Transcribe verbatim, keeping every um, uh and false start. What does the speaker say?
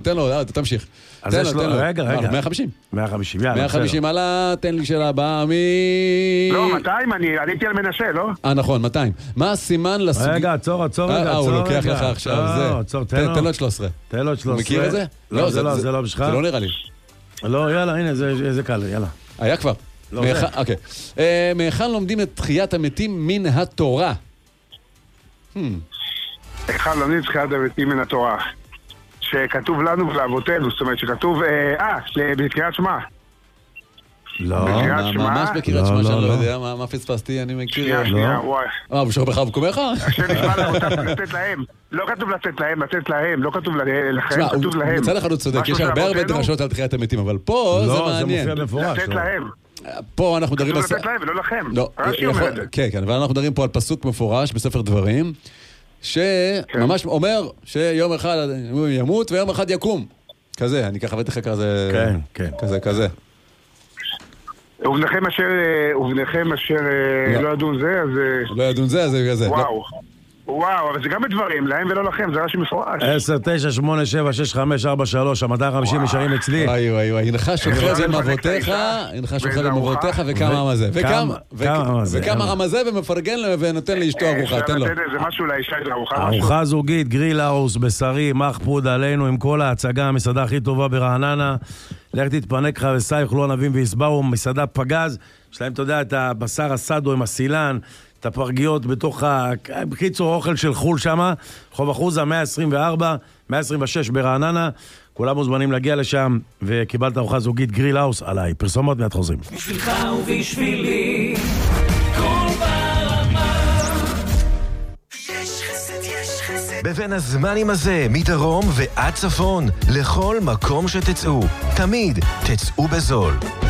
תן לו, תמשיך. אז יש לו, רגע, רגע. מאה וחמישים. מאה וחמישים, יאללה. מאה וחמישים הלאה, תן לי שאלה הבאה, מי... לא, מאתיים, אני עליתי על מנשה, לא? אה, נכון, מאתיים. מה הסימן לסוג... רגע, עצור, עצור, רגע, אה, הוא לוקח לך עכשיו, זה. עצור, תן לו. תן לו את שלוש עשרה. תן לו את שלוש עשרה. מכיר את זה? לא, זה לא, זה לא בשבילך. זה לא נראה לי. לא, יאללה, הנה, זה קל, יאללה. היה כבר. לא זה. אוקיי. מהיכן לומדים את תחיית המתים מן התורה? אחד לומדים את תחיית המתים מן התורה. שכתוב לנו ולאבותינו, זאת אומרת שכתוב, אה, בקריאת שמע. לא. ממש בקריאת שמע שאני לא יודע, מה פספסתי, אני מכיר. שנייה, שנייה, וואי. אה, בשביל בחר וקומך? השם נשמע לאבותינו, לתת להם. לא כתוב לתת להם, לתת להם, לא כתוב לכם, כתוב להם. מצא לך לא צודק, יש הרבה הרבה דרשות על תחיית המתים, אבל פה זה מעניין. לא, זה מופיע במפורש. לתת להם. פה אנחנו מדברים... כתוב לתת להם ולא לכם. לא, כן, כן, אבל אנחנו מדברים פה על פסוק מפורש בספר דברים, שממש אומר שיום אחד הוא ימות ויום אחד יקום. כזה, אני ככה בטח כזה... כן, כן. כזה, כזה. ובניכם אשר, ובניכם אשר לא ידון זה, אז... לא ידון זה, אז זה כזה. וואו. וואו, אבל זה גם בדברים, להם ולא לכם, זה רש"י מפורש. עשר, תשע, שמונה, שבע, שש, חמש, ארבע, שלוש, המאתיים וחמישים נשארים אצלי. וואי, וואי, וואי, הנך שוכב עם אבותיך, הנך שוכב עם אבותיך וכמה עם הזה. וכמה עם הזה ומפרגן ונותן לאשתו ארוחה, תן לו. זה משהו לאישה, זה ארוחה. ארוחה זוגית, גריל האוס, בשרי, מחפוד עלינו עם כל ההצגה, המסעדה הכי טובה ברעננה. לך תתפנק לך וסייך לא נבים ויסברו, מסעדה פגז. יש להם, אתה יודע, את הבשר הסדו עם הסילן, את הפרגיות בתוך ה... בקיצור, אוכל של חול שמה, חוב אחוזה מאה עשרים וארבע, מאה עשרים ושש ברעננה, כולם מוזמנים להגיע לשם, וקיבלת ארוחה זוגית גריל האוס עליי. פרסומות מיד חוזרים. בשבילך ובשבילי, כל ברמה. יש חסד, יש חסד. בבין הזמנים הזה, מדרום ועד צפון, לכל מקום שתצאו, תמיד תצאו בזול.